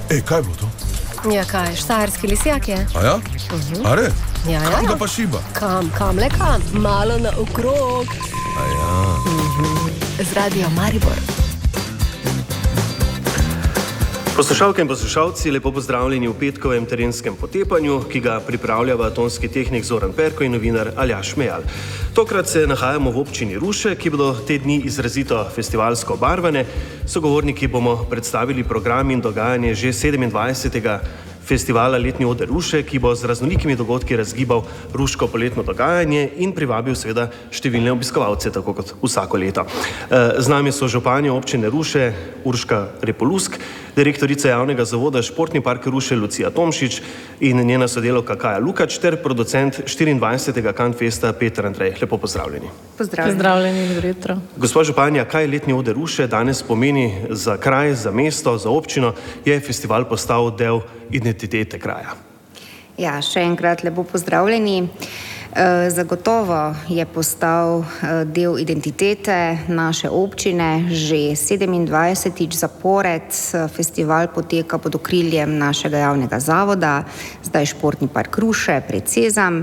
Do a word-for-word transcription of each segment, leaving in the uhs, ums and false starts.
Ej, kaj je bilo to? Ja, kaj, štajerski lisjak je. A ja? Uh-huh. A re? Ja, ja. Kam ga pa šiba? Kam, kam, le kam, malo na okrog. A ja. Uh-huh. Z Radio Maribor. Poslušalke in poslušalci, lepo pozdravljeni v petkovem terenskem potepanju, ki ga pripravljava tonski tehnik Zoran Perko in novinar Aljaž Mejal. Tokrat se nahajamo v občini Ruše, ki bodo te dni izrazito festivalsko obarvane. Sogovorniki bomo predstavili program in dogajanje že sedemindvajsetega festivala Letni oder Ruše, ki bo z raznolikimi dogodki razgibal ruško poletno dogajanje in privabil seveda številne obiskovalce, tako kot vsako leto. Z nami so županja občine Ruše Urška Repolusk, direktorica javnega zavoda Športni park Ruše Lucija Tomšič in njena sodelavka Kaja Lukač ter producent štiriindvajsetega Canfesta Peter Andrej. Lepo pozdravljeni. Pozdravljeni. Pozdravljeni, dobro jutro. Gospa županja, kaj Letni oder Ruše danes pomeni za kraj, za mesto, za občino? Je festival postal del identitete kraja? Ja, še enkrat lepo pozdravljeni. Zagotovo je postal del identitete naše občine. Že sedemindvajsetič zapored festival poteka pod okriljem našega javnega zavoda, zdaj Športni park Ruše pred Cezam.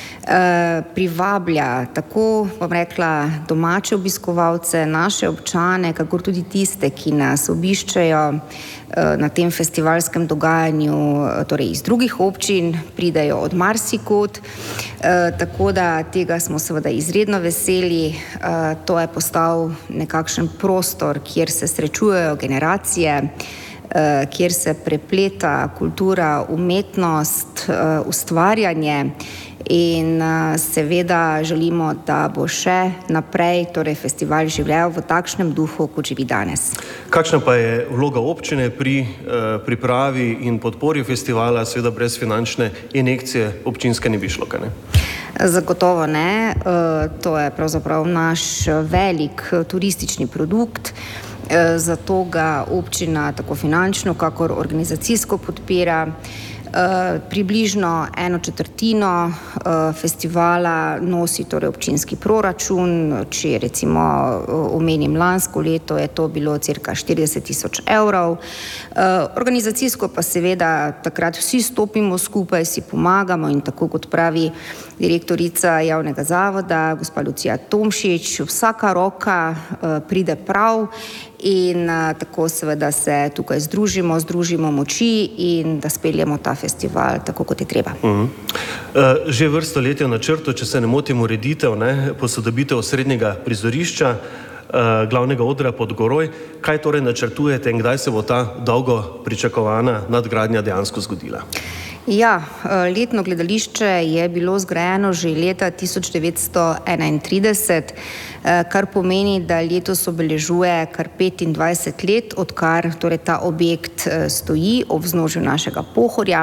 Privablja tako, bom rekla, domače obiskovalce, naše občane, kakor tudi tiste, ki nas obiščejo na tem festivalskem dogajanju, torej iz drugih občin, pridejo od marsikod, tako da tega smo seveda izredno veseli. To je postal nekakšen prostor, kjer se srečujejo generacije, kjer se prepleta kultura, umetnost, ustvarjanje. In seveda želimo, da bo še naprej torej festival živel v takšnem duhu, kot živi danes. Kakšna pa je vloga občine pri eh, pripravi in podpori festivala, seveda brez finančne injekcije občinske ne bi šlo, kaj ne? Zagotovo ne. E, to je pravzaprav naš velik turistični produkt. Zato ga občina tako finančno, kakor organizacijsko podpira. Uh, približno eno četrtino uh, festivala nosi torej občinski proračun. Če recimo uh, omenim lansko leto, je to bilo cirka štirideset tisoč evrov. Uh, organizacijsko pa seveda takrat vsi stopimo skupaj, si pomagamo in tako kot pravi direktorica javnega zavoda, gospa Lucija Tomšič, vsaka roka uh, pride prav. In a, tako seveda se tukaj združimo, združimo moči in da speljemo ta festival tako, kot je treba. Uh-huh. uh, že vrsto let je v načrtu, če se ne motim, ureditev, ne, posodobitev srednjega prizorišča, uh, glavnega odra pod Goroj. Kaj torej načrtujete in kdaj se bo ta dolgo pričakovana nadgradnja dejansko zgodila? Ja, letno gledališče je bilo zgrajeno že leta tisoč devetsto enaintrideset, kar pomeni, da letos obeležuje kar petindvajset let, odkar torej ta objekt stoji ob vznožju našega Pohorja.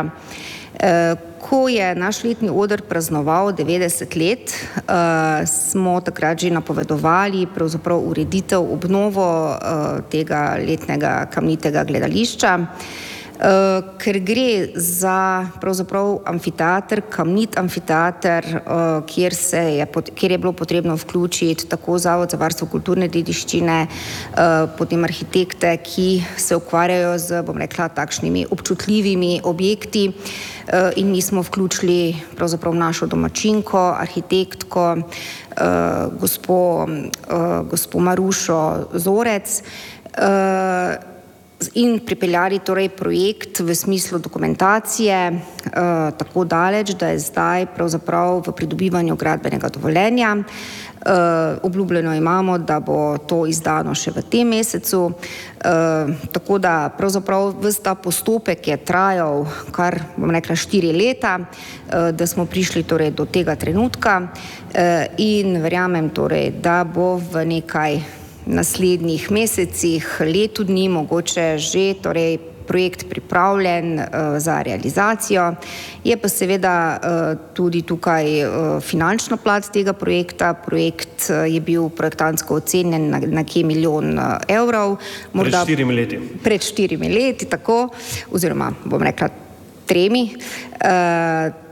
Ko je naš letni oder praznoval devetdeset let, smo takrat že napovedovali pravzaprav ureditev, obnovo tega letnega kamnitega gledališča. Uh, ker gre za pravzaprav amfiteater, kamnit amfiteater, uh, kjer, se je, kjer je bilo potrebno vključiti tako Zavod za varstvo kulturne dediščine, uh, potem arhitekte, ki se ukvarjajo z, bom rekla, takšnimi občutljivimi objekti, uh, in mi smo vključili pravzaprav našo domačinko, arhitektko, uh, gospo, uh, gospo Marušo Zorec, uh, in pripeljali torej projekt v smislu dokumentacije eh, tako daleč, da je zdaj pravzaprav v pridobivanju gradbenega dovoljenja. Eh, obljubljeno imamo, da bo to izdano še v tem mesecu, eh, tako da pravzaprav ves ta postopek je trajal kar, bom rekla, štiri leta, eh, da smo prišli torej do tega trenutka, eh, in verjamem torej, da bo v nekaj naslednjih mesecih, letu dni, mogoče že torej projekt pripravljen uh, za realizacijo. Je pa seveda uh, tudi tukaj uh, finančna plat tega projekta. Projekt uh, je bil projektantsko ocenjen na nekje milijon uh, evrov. Morda pred štirimi leti. Pred štirimi leti, tako, oziroma bom rekla tremi. Uh,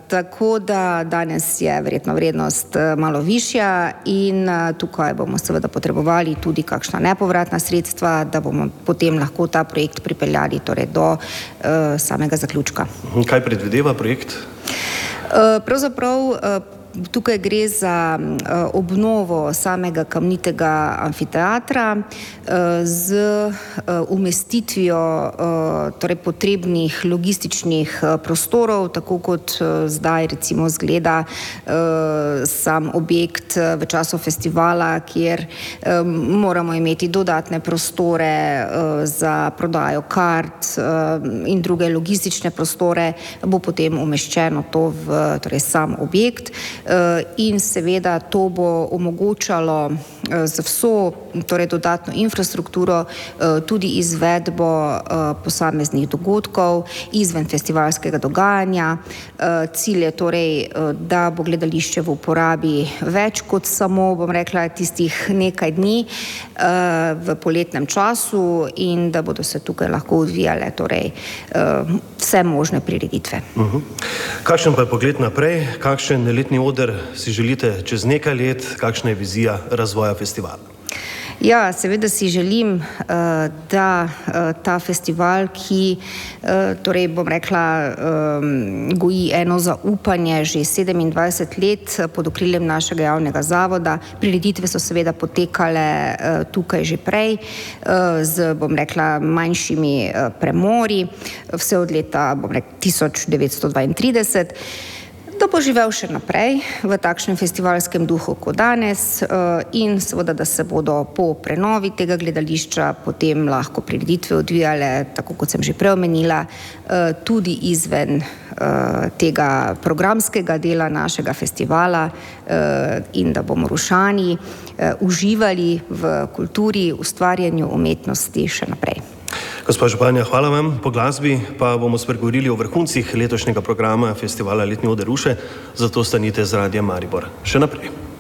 tako da danes je verjetno vrednost malo višja in tukaj bomo seveda potrebovali tudi kakšna nepovratna sredstva, da bomo potem lahko ta projekt pripeljali torej do uh, samega zaključka. Kaj predvideva projekt? Uh, pravzaprav uh, tukaj gre za uh, obnovo samega kamnitega amfiteatra uh, z uh, umestitvijo uh, torej potrebnih logističnih uh, prostorov, tako kot uh, zdaj recimo zgleda uh, sam objekt uh, v času festivala, kjer um, moramo imeti dodatne prostore uh, za prodajo kart uh, in druge logistične prostore, bo potem umeščeno to v torej sam objekt. In seveda to bo omogočalo z vso torej dodatno infrastrukturo tudi izvedbo posameznih dogodkov izven festivalskega dogajanja. Cilj je torej, da bo gledališče v uporabi več kot samo, bom rekla, tistih nekaj dni v poletnem času in da bodo se tukaj lahko odvijale torej vse možne prireditve. Uh-huh. Kakšen pa je pogled naprej? Kakšen letni oder si želite čez nekaj let? Kakšna je vizija razvoja festivala? Ja, seveda si želim, da ta festival, ki torej bom rekla goji eno zaupanje že sedemindvajset let pod okriljem našega javnega zavoda. Prireditve so seveda potekale tukaj že prej z, bom rekla, manjšimi premori, vse od leta, bom rekla, tisoč devetsto dvaintrideset. Da bo živel še naprej v takšnem festivalskem duhu kot danes in seveda, da se bodo po prenovi tega gledališča potem lahko prireditve odvijale, tako kot sem že prej omenila, tudi izven tega programskega dela našega festivala in da bomo Rušani uživali v kulturi, ustvarjanju umetnosti še naprej. Gospa županja, hvala vam. Po glasbi pa bomo spregovorili o vrhuncih letošnjega programa festivala Letni oder Ruše, zato stanite z Radiem Maribor še naprej.